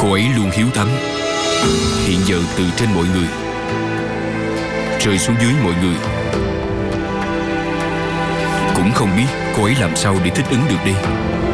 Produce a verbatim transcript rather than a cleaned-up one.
Cô ấy luôn hiếu thắng, hiện giờ từ trên mọi người rơi xuống dưới mọi người. Cũng không biết cô ấy làm sao để thích ứng được đây.